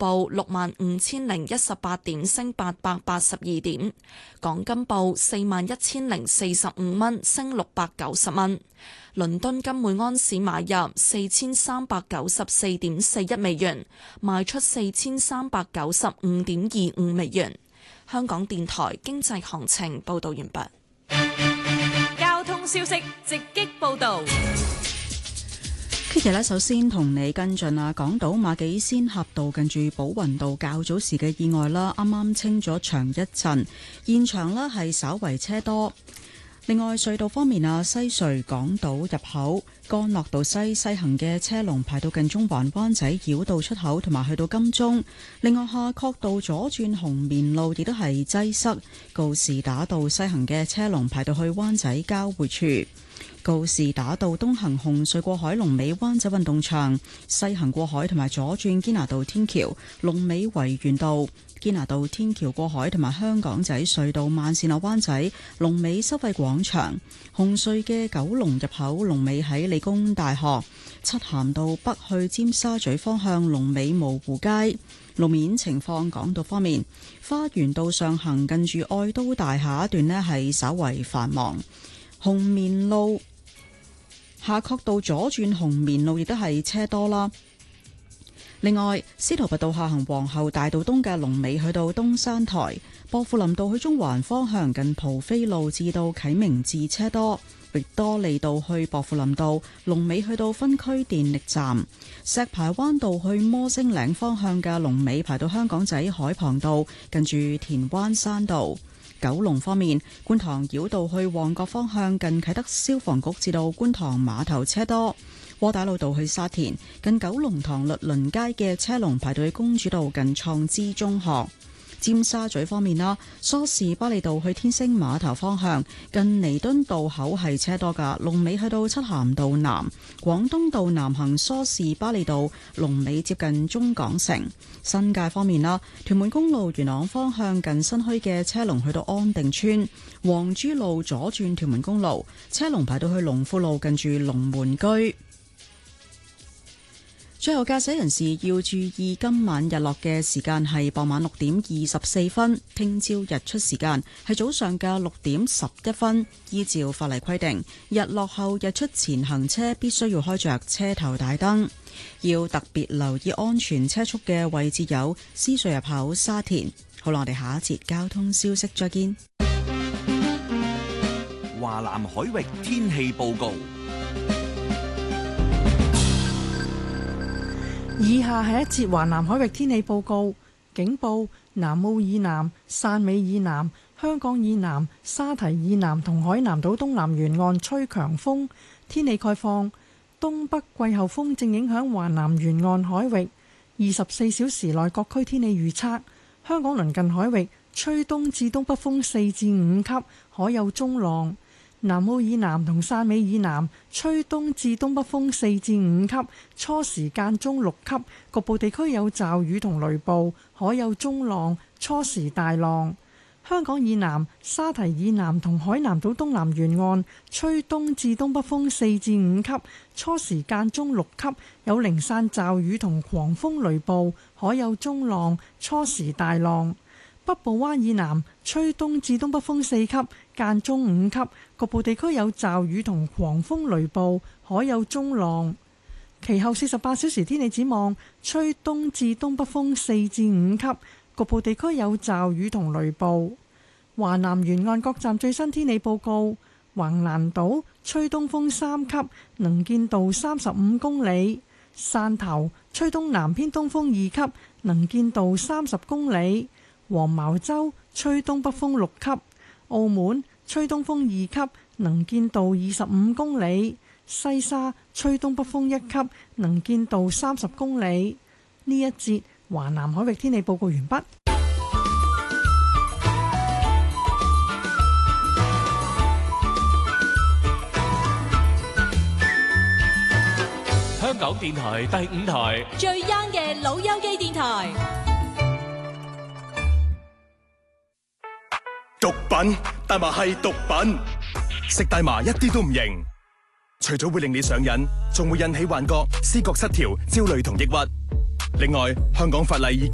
報65,018點，升882點；港金報41,045蚊，升690蚊。倫敦金每安士買入4394.41美元，賣出4395.25美元。香港電台經濟行情報道完畢。 交通消息直擊報道。 Kitty 首先同你跟進港島馬己仙峽道近住寶雲道較早時嘅意外啦，啱啱清咗場一陣，現場呢係稍為車多。另外隧道方面西隧港島入口干諾道西行嘅車龍排到近中環灣仔繞道出口，同埋去到金鐘。另外夏慤道左轉紅棉路亦都係擠塞，告士打道西行嘅車龍排到去灣仔交匯處。告士打道東行紅隧過海龍尾灣仔運動場，西行過海同埋左轉堅拿道天橋龍尾維園道。堅拿道天橋過海同埋香港仔隧道慢線灣仔龍尾收費廣場。紅隧嘅九龍入口龍尾喺理工大學。漆咸道北去尖沙咀方向龍尾蕪湖街。路面情況港島方面，花園道上行近住愛都大廈一段呢係稍為繁忙。紅棉路夏慤道左轉紅棉路亦都係車多啦。另外，司徒拔道下行皇后大道東嘅龍尾去到東山台，薄扶林道去中環方向近蒲飛路至到啟明寺車多，域多利道去薄扶林道龍尾去到分區電力站，石排灣道去摩星嶺方向嘅龍尾排到香港仔海傍道近住田灣山道。九龍方面，觀塘繞道去旺角方向近啟德消防局至到觀塘碼頭車多。窩打老道去沙田近九龍塘律倫街嘅車龍排到去公主道近創知中學。尖沙咀方面啦，梳士巴利道去天星碼頭方向近彌敦道口係車多噶，龍尾去到漆咸道南。廣東道南行梳士巴利道龍尾接近中港城。新界方面啦，屯門公路元朗方向近新墟嘅車龍去到安定村。黃珠路左轉屯門公路車龍排到去龍富路近住龍門居。最後，駕駛人士要注意今晚日落嘅時間係傍晚6點24分，聽朝日出時間係早上嘅6點11分。依照法例規定，日落後日出前行車必須要開着車頭大燈。要特別留意安全車速嘅位置有獅隧入口沙田。好啦，我哋下一節交通消息再見。 華南海域天氣報告。 以下係一節華南海域天氣報告。警報：南澳以南、汕尾以南、香港以南、沙堤以南同海南島東南沿岸吹強風。天氣概況：東北季候風正影響華南沿岸海域。24小時內各區天氣預測：香港鄰近海域吹東至東北風4至5級，海有中浪。南澳以南同汕尾以南吹東至東北風4至5級，初時間中6級，局部地區有驟雨同雷暴，海有中浪，初時大浪。香港以南、沙堤以南同海南島東南沿岸吹東至東北風4至5級，初時間中6級，有零散驟雨同狂風雷暴，海有中浪，初時大浪。北部灣以南吹東至東北風4級，間中5級，局部地區有驟雨同狂風雷暴，海有中浪。其後48小時天氣展望，吹東至東北風4至5級，局部地區有驟雨同雷暴。華南沿岸各站最新天氣報告：橫瀾島吹東風3級，能見度35公里；汕頭吹東南偏東風2級，能見度30公里；黃茅洲吹東北風6級；澳門吹東風2級，能見度25公里；西沙吹東北風1級，能見度30公里。呢一節華南海域天氣報告完畢。 香港電台第5台最 young 嘅老友記電台。 毒品，大麻係毒品，食大麻一啲都唔型，除咗會令你上癮，仲會引起幻覺、思覺失調、焦慮同抑鬱。另外，香港法例已